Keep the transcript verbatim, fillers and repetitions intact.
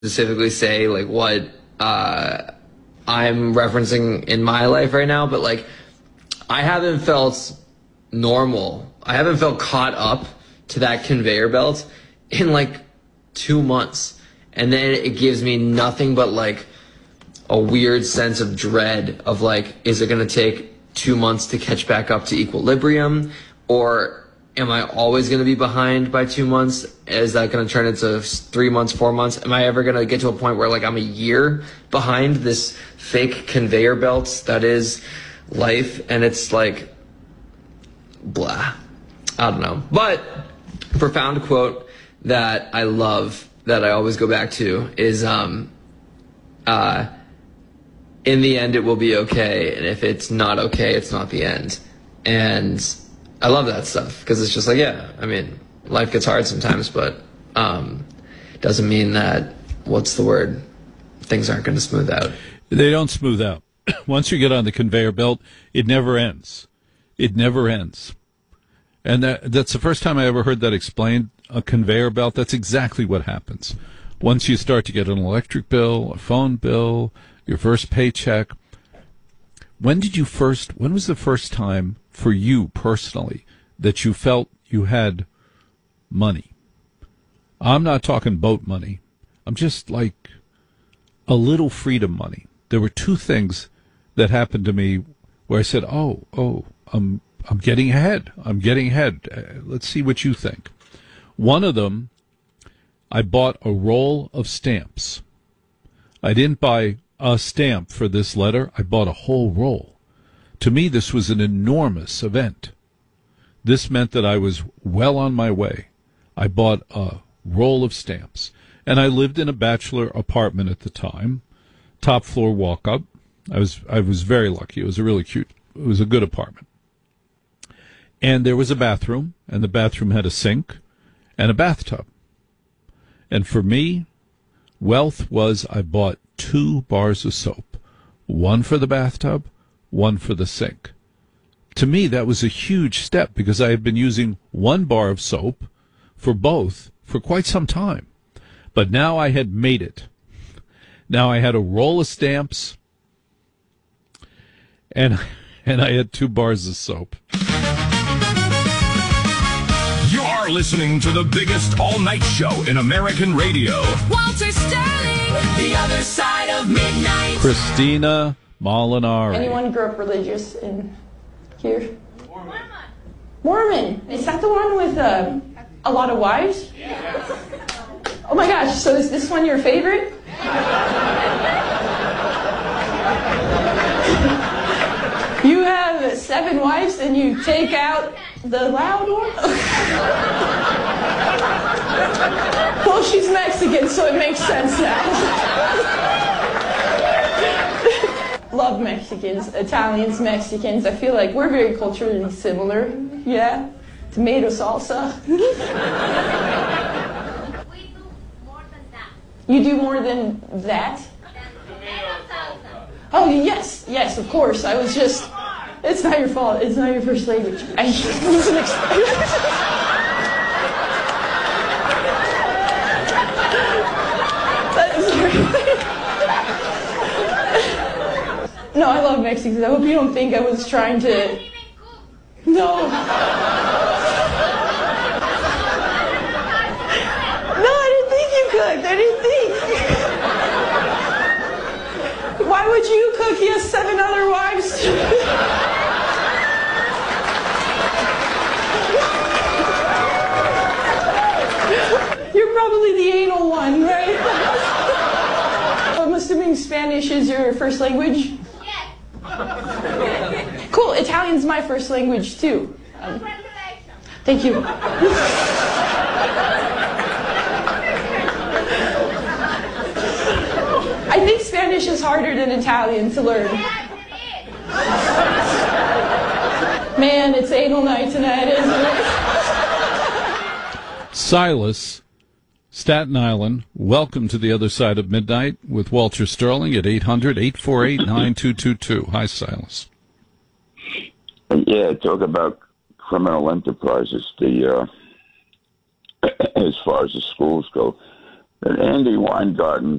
specifically say like what uh, I'm referencing in my life right now, but like I haven't felt normal. I haven't felt caught up to that conveyor belt in like two months. And then it gives me nothing but like a weird sense of dread of like, is it going to take two months to catch back up to equilibrium? Or am I always going to be behind by two months? Is that going to turn into three months, four months? Am I ever going to get to a point where like I'm a year behind this fake conveyor belt that is life? And it's like, blah. I don't know. But profound quote that I love that I always go back to is, um, uh, in the end, it will be okay. And if it's not okay, it's not the end. And I love that stuff because it's just like, yeah, I mean, life gets hard sometimes, but um, doesn't mean that, what's the word, things aren't going to smooth out. They don't smooth out. Once you get on the conveyor belt, it never ends. It never ends. And that, that's the first time I ever heard that explained, a conveyor belt. That's exactly what happens. Once you start to get an electric bill, a phone bill, your first paycheck. When did you first, when was the first time for you personally that you felt you had money? I'm not talking boat money. I'm just like a little freedom money. There were two things that happened to me where I said, oh, oh, I'm, I'm getting ahead. I'm getting ahead. Uh, let's see what you think. One of them, I bought a roll of stamps. I didn't buy a stamp for this letter. I bought a whole roll. To me, this was an enormous event. This meant that I was well on my way. I bought a roll of stamps. And I lived in a bachelor apartment at the time, top floor walk up. I was I was very lucky. It was a really cute, it was a good apartment. And there was a bathroom, and the bathroom had a sink and a bathtub. And for me, wealth was I bought two bars of soap, one for the bathtub, one for the sink. To me, that was a huge step because I had been using one bar of soap for both for quite some time. But now I had made it. Now I had a roll of stamps, and and I had two bars of soap. You're listening to the biggest all-night show in American radio. Walter Sterling, The Other Side of Midnight. Christina Molinari. Anyone grew up religious in here? Mormon. Mormon. Is that the one with uh, a lot of wives? Yeah. Oh my gosh, so is this one your favorite? You have seven wives and you take out the loud one? Well, she's Mexican, so it makes sense now. Love Mexicans, Italians, Mexicans. I feel like we're very culturally similar. Yeah? Tomato salsa. We do more than that. You do more than that? Tomato salsa. Oh, yes, yes, of course. I was just... It's not your fault. It's not your first language. I wasn't expecting... No, I love Mexicans. I hope you don't think I was trying to... No. No, I didn't think you cooked. I didn't think. Why would you cook? He has seven other wives. You're probably the anal one, right? I'm assuming Spanish is your first language? Yes. Cool. Italian's my first language, too. Um, thank you. I think Spanish is harder than Italian to learn. Man, it's anal night tonight, isn't it? Silas, Staten Island, welcome to the other side of midnight with Walter Sterling at eight hundred, eight four eight, nine two two two. Hi, Silas. Yeah, talk about criminal enterprises. The uh, as far as the schools go, that Andy Weingarten